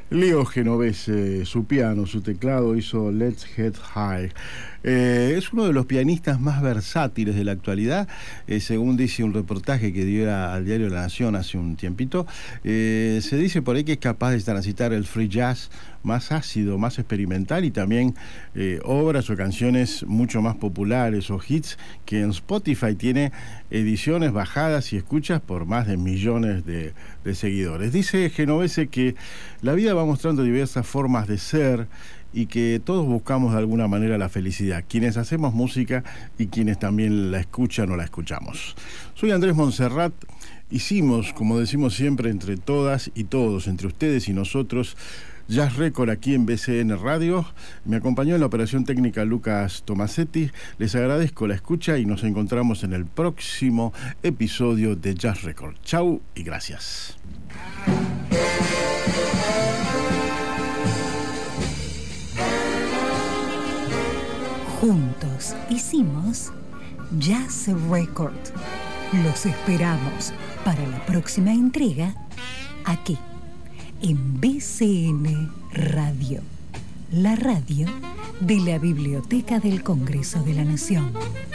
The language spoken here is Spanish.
Leo Genovese, su piano, su teclado hizo Let's Get High. Es uno de los pianistas más versátiles de la actualidad, según dice un reportaje que dio al diario La Nación hace un tiempito. Se dice por ahí que es capaz de transitar el free jazz más ácido, más experimental y también obras o canciones mucho más populares o hits que en Spotify tiene ediciones bajadas y escuchas por más de millones de seguidores. Dice Genovese que la vida va mostrando diversas formas de ser y que todos buscamos de alguna manera la felicidad, quienes hacemos música y quienes también la escuchan o la escuchamos. Soy Andrés Montserrat. Hicimos, como decimos siempre, entre todas y todos, entre ustedes y nosotros, Jazz Record aquí en BCN Radio. Me acompañó en la operación técnica Lucas Tomasetti. Les agradezco la escucha y nos encontramos en el próximo episodio de Jazz Record. Chau y gracias. Juntos hicimos Jazz Record. Los esperamos para la próxima entrega aquí en BCN Radio, la radio de la Biblioteca del Congreso de la Nación.